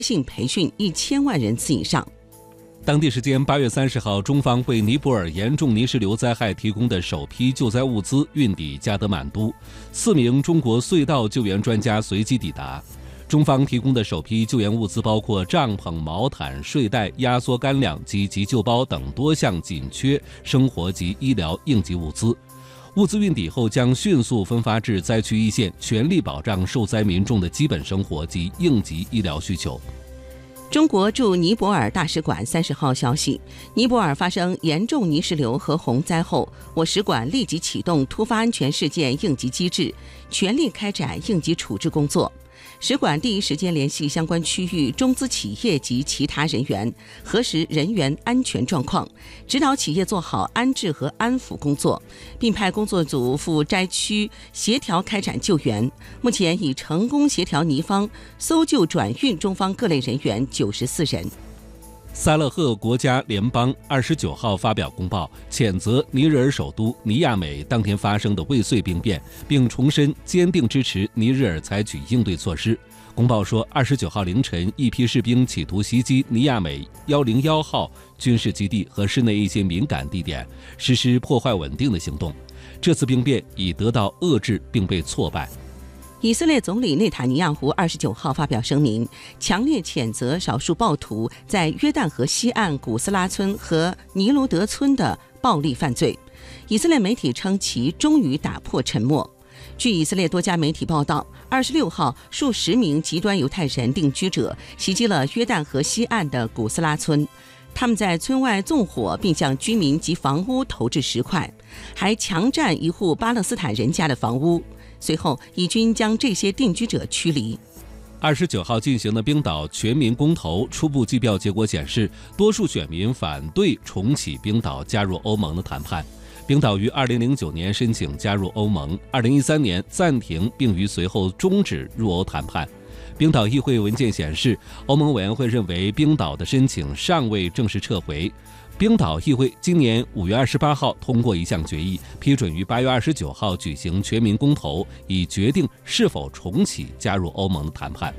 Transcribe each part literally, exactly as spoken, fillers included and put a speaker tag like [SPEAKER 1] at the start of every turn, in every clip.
[SPEAKER 1] 性培训一千万人次以上。
[SPEAKER 2] 当地时间八月三十号，中方为尼泊尔严重泥石流灾害提供的首批救灾物资运抵加德满都，四名中国隧道救援专家随即抵达。中方提供的首批救援物资包括帐篷、毛毯、睡袋、压缩干粮及急救包等多项紧缺生活及医疗应急物资。物资运抵后将迅速分发至灾区一线，全力保障受灾民众的基本生活及应急医疗需求。
[SPEAKER 1] 中国驻尼泊尔大使馆三十号消息，尼泊尔发生严重泥石流和洪灾后，我使馆立即启动突发安全事件应急机制，全力开展应急处置工作。使馆第一时间联系相关区域中资企业及其他人员，核实人员安全状况，指导企业做好安置和安抚工作，并派工作组赴灾区协调开展救援。目前已成功协调尼方搜救转运中方各类人员九十四人。
[SPEAKER 2] 萨勒赫国家联邦二十九号发表公报，谴责尼日尔首都尼亚美当天发生的未遂兵变，并重申坚定支持尼日尔采取应对措施。公报说，二十九号凌晨，一批士兵企图袭击尼亚美一零一号军事基地和市内一些敏感地点，实施破坏稳定的行动。这次兵变已得到遏制并被挫败。
[SPEAKER 1] 以色列总理内塔尼亚胡二十九号发表声明，强烈谴责少数暴徒在约旦河西岸古斯拉村和尼卢德村的暴力犯罪。以色列媒体称其终于打破沉默。据以色列多家媒体报道，二十六号，数十名极端犹太人定居者袭击了约旦河西岸的古斯拉村。他们在村外纵火，并向居民及房屋投掷石块，还强占一户巴勒斯坦人家的房屋。随后，以军将这些定居者驱离。
[SPEAKER 2] 二十九号进行的冰岛全民公投初步计票结果显示，多数选民反对重启冰岛加入欧盟的谈判。冰岛于二零零九年申请加入欧盟，二零一三年暂停并于随后终止入欧谈判。冰岛议会文件显示，欧盟委员会认为冰岛的申请尚未正式撤回。冰岛议会今年五月二十八号通过一项决议，批准于八月二十九号举行全民公投，以决定是否重启加入欧盟的谈判。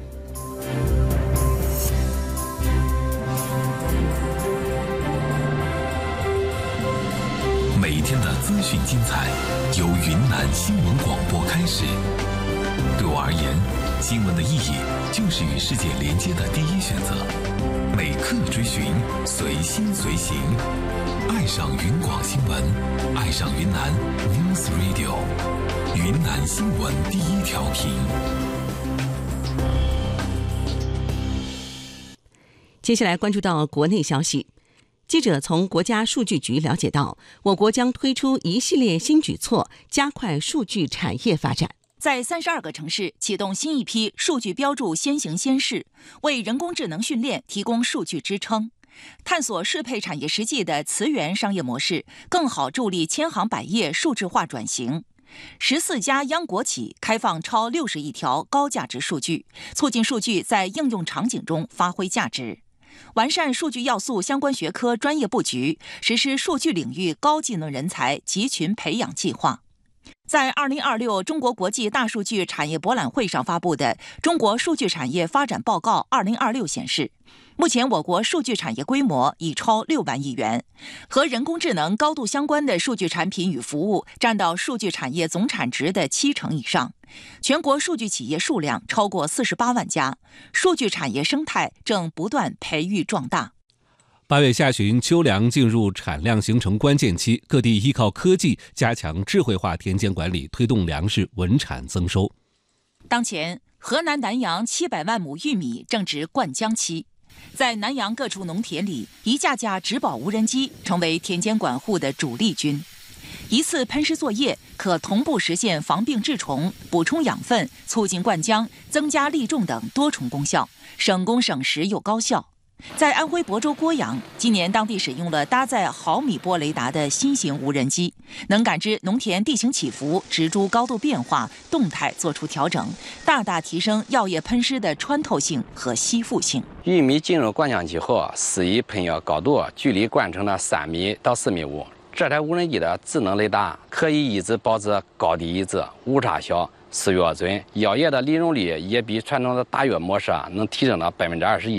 [SPEAKER 3] 每天的资讯精彩由云南新闻广播开始。对我而言，新闻的意义就是与世界连接的第一选择。每刻追寻，随心随行，爱上云广新闻，爱上云南 News Radio， 云南新闻第一调频。
[SPEAKER 1] 接下来关注到国内消息。记者从国家数据局了解到，我国将推出一系列新举措，加快数据产业发展。
[SPEAKER 4] 在三十二个城市启动新一批数据标注先行先试，为人工智能训练提供数据支撑，探索适配产业实际的词源商业模式，更好助力千行百业数字化转型。十四家央国企开放超六十亿条高价值数据，促进数据在应用场景中发挥价值。完善数据要素相关学科专业布局，实施数据领域高技能人才集群培养计划。在二零二六中国国际大数据产业博览会上发布的《中国数据产业发展报告二零二六》显示，目前我国数据产业规模已超六万亿元，和人工智能高度相关的数据产品与服务占到数据产业总产值的七成以上。全国数据企业数量超过四十八万家，数据产业生态正不断培育壮大。
[SPEAKER 2] 八月下旬，秋粮进入产量形成关键期，各地依靠科技加强智慧化田间管理，推动粮食稳产增收。
[SPEAKER 4] 当前，河南南阳七百万亩玉米正值灌浆期，在南阳各处农田里，一架架植保无人机成为田间管护的主力军。一次喷施作业可同步实现防病治虫、补充养分、促进灌浆、增加粒重等多重功效，省工省时又高效。在安徽亳州郭阳，今年当地使用了搭载毫米波雷达的新型无人机，能感知农田地形起伏、植株高度变化，动态做出调整，大大提升药液喷施的穿透性和吸附性。
[SPEAKER 5] 玉米进入灌浆期后，施以喷药高度距离灌成了三米到四米五。这台无人机的智能雷达可以一致保持高低一致、误差小、施药准，药液的利用率也比传统的打药模式能提升到百分之二十一。